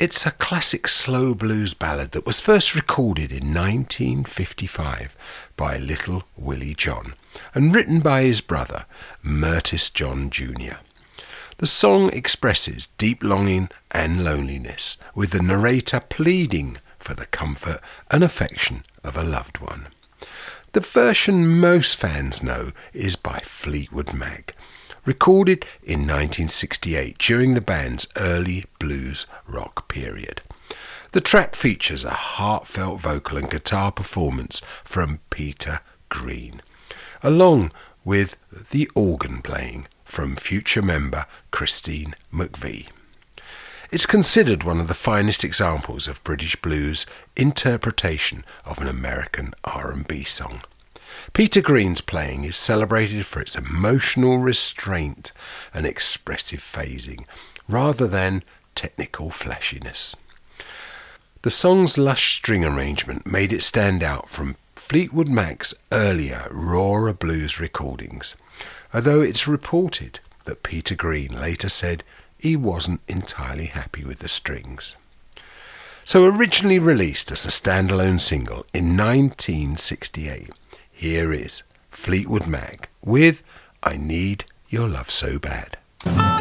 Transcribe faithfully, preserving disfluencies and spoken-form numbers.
It's a classic slow blues ballad that was first recorded in nineteen fifty-five by Little Willie John and written by his brother, Murtis John Junior The song expresses deep longing and loneliness, with the narrator pleading for the comfort and affection of a loved one. The version most fans know is by Fleetwood Mac, recorded in nineteen sixty-eight during the band's early blues rock period. The track features a heartfelt vocal and guitar performance from Peter Green, along with the organ playing from future member Christine McVie. It's considered one of the finest examples of British blues interpretation of an American R and B song. Peter Green's playing is celebrated for its emotional restraint and expressive phrasing, rather than technical flashiness. The song's lush string arrangement made it stand out from Fleetwood Mac's earlier rawer blues recordings, although it's reported that Peter Green later said he wasn't entirely happy with the strings. So originally released as a standalone single in nineteen sixty-eight, here is Fleetwood Mac with I Need Your Love So Bad.